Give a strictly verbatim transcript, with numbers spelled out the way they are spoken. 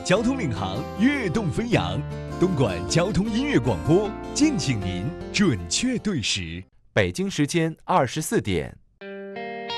交通领航，跃动飞扬。东莞交通音乐广播，敬请您准确对时。 北京时间二十四点。